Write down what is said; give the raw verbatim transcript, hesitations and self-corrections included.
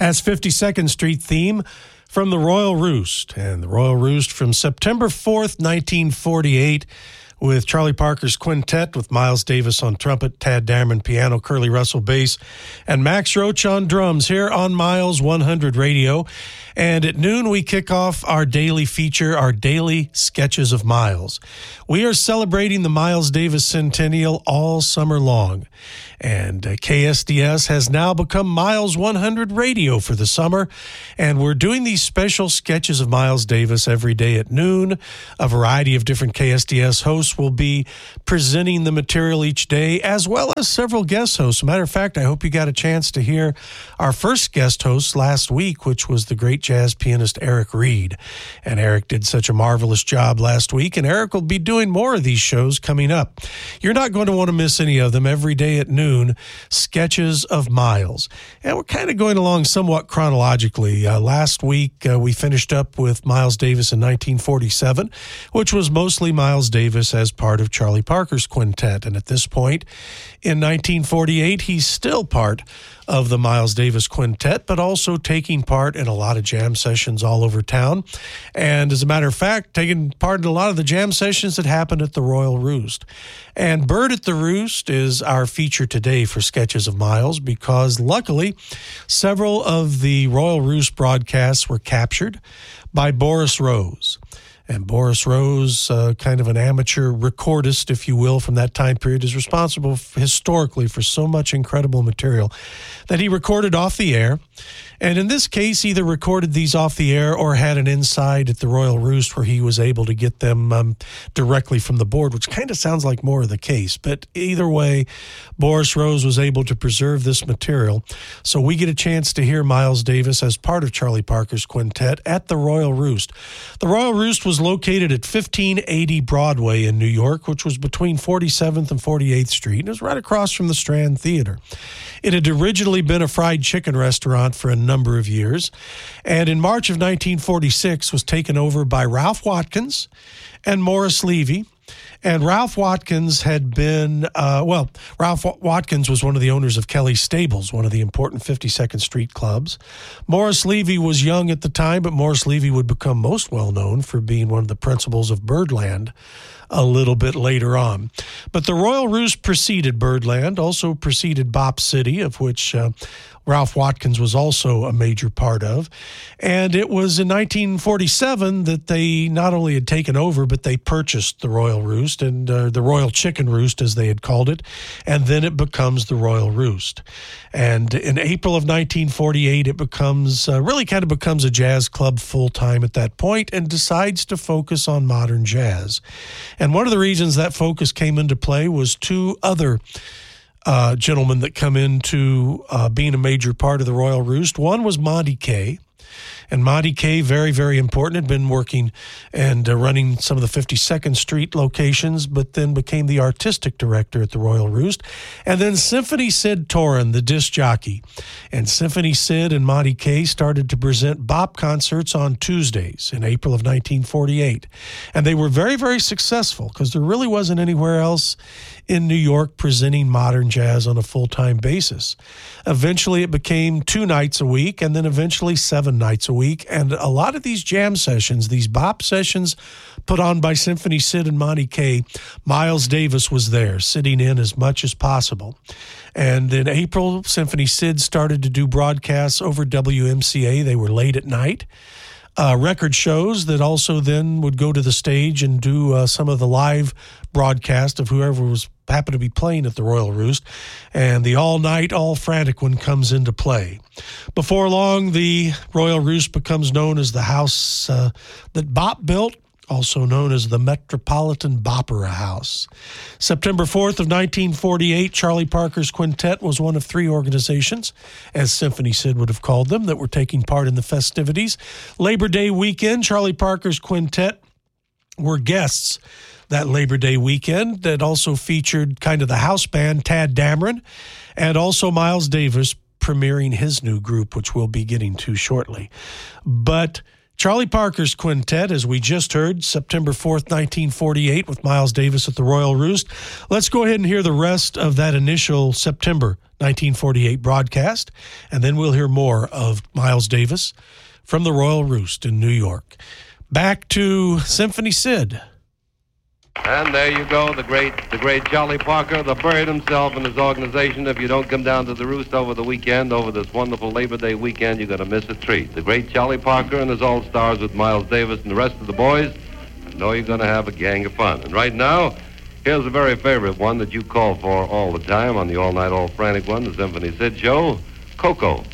as fifty-second Street theme from the Royal Roost. And the Royal Roost from September fourth, nineteen forty-eight, with Charlie Parker's quintet with Miles Davis on trumpet, Tad Dameron piano, Curly Russell bass, and Max Roach on drums here on Miles one hundred Radio. And at noon, we kick off our daily feature, our daily Sketches of Miles. We are celebrating the Miles Davis Centennial all summer long. And uh, K S D S has now become Miles one hundred Radio for the summer. And we're doing these special sketches of Miles Davis every day at noon. A variety of different K S D S hosts will be presenting the material each day, as well as several guest hosts. As a matter of fact, I hope you got a chance to hear our first guest host last week, which was the great jazz pianist Eric Reed. And Eric did such a marvelous job last week, and Eric will be doing more of these shows coming up. You're not going to want to miss any of them every day at noon, Sketches of Miles. And we're kind of going along somewhat chronologically. Uh, last week, uh, we finished up with Miles Davis in nineteen forty-seven, which was mostly Miles Davis as part of Charlie Parker's quintet. And at this point, in nineteen forty-eight, he's still part of the Miles Davis Quintet, but also taking part in a lot of jam sessions all over town. And as a matter of fact, taking part in a lot of the jam sessions that happened at the Royal Roost. And Bird at the Roost is our feature today for Sketches of Miles, because luckily, several of the Royal Roost broadcasts were captured by Boris Rose. And Boris Rose, uh, kind of an amateur recordist, if you will, from that time period, is responsible f- historically for so much incredible material that he recorded off the air. And in this case, either recorded these off the air or had an inside at the Royal Roost where he was able to get them um, directly from the board, which kind of sounds like more of the case. But either way, Boris Rose was able to preserve this material. So we get a chance to hear Miles Davis as part of Charlie Parker's quintet at the Royal Roost. The Royal Roost was located at fifteen eighty Broadway in New York, which was between forty-seventh and forty-eighth Street. And it was right across from the Strand Theater. It had originally been a fried chicken restaurant for a number of years, and in March of nineteen forty-six was taken over by Ralph Watkins and Morris Levy. And Ralph Watkins had been, uh, well, Ralph Watkins was one of the owners of Kelly's Stables, one of the important fifty-second Street clubs. Morris Levy was young at the time, but Morris Levy would become most well known for being one of the principals of Birdland a little bit later on. But the Royal Roost preceded Birdland, also preceded Bop City, of which uh, Ralph Watkins was also a major part of. And it was in nineteen forty-seven that they not only had taken over, but they purchased the Royal Roost, and uh, the Royal Chicken Roost, as they had called it. And then it becomes the Royal Roost. And in April of nineteen forty-eight, it becomes, uh, really kind of becomes a jazz club full-time at that point, and decides to focus on modern jazz. And one of the reasons that focus came into play was two other uh, gentlemen that come into uh, being a major part of the Royal Roost. One was Monty Kaye. And Monty Kaye, very, very important, had been working and uh, running some of the fifty-second Street locations, but then became the artistic director at the Royal Roost. And then Symphony Sid Toren, the disc jockey. And Symphony Sid and Monty Kaye started to present bop concerts on Tuesdays in April of nineteen forty-eight. And they were very, very successful, because there really wasn't anywhere else in New York presenting modern jazz on a full-time basis. Eventually, it became two nights a week, and then eventually seven nights a week. And a lot of these jam sessions, these bop sessions put on by Symphony Sid and Monty Kaye, Miles Davis was there, sitting in as much as possible. And in April, Symphony Sid started to do broadcasts over W M C A. They were late at night. Uh, record shows that also then would go to the stage and do uh, some of the live broadcast of whoever was happened to be playing at the Royal Roost. And the all-night, all-frantic one comes into play. Before long, the Royal Roost becomes known as the house uh, that Bop built, also known as the Metropolitan Bopera House. September fourth of nineteen forty-eight, Charlie Parker's Quintet was one of three organizations, as Symphony Sid would have called them, that were taking part in the festivities. Labor Day weekend, Charlie Parker's Quintet were guests that Labor Day weekend that also featured kind of the house band, Tad Dameron, and also Miles Davis premiering his new group, which we'll be getting to shortly. But Charlie Parker's quintet, as we just heard, September fourth, nineteen forty-eight, with Miles Davis at the Royal Roost. Let's go ahead and hear the rest of that initial September nineteen forty-eight broadcast, and then we'll hear more of Miles Davis from the Royal Roost in New York. Back to Symphony Sid. And there you go, the great the great Charlie Parker, the bird himself and his organization. If you don't come down to the Roost over the weekend, over this wonderful Labor Day weekend, you're going to miss a treat. The great Charlie Parker and his All-Stars with Miles Davis and the rest of the boys. I know you're going to have a gang of fun. And right now, here's a very favorite one that you call for all the time on the all-night, all-frantic one, the Symphony Sid Show, Coco.